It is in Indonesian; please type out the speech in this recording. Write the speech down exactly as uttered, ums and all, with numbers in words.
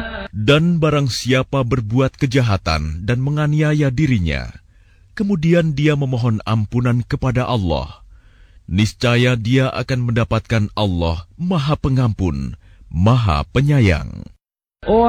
Dan barang siapa berbuat kejahatan dan menganiaya dirinya, kemudian dia memohon ampunan kepada Allah, niscaya dia akan mendapatkan Allah Maha Pengampun, Maha Penyayang.